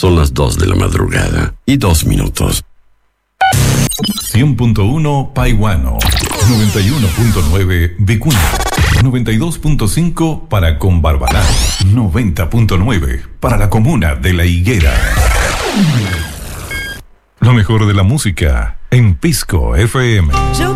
Son las 2 de la madrugada y 2 minutos. 100.1 Paihuano, 91.9 Vicuña, 92.5 para Combarbalá, 90.9 para la comuna de La Higuera. Lo mejor de la música en Pisco FM.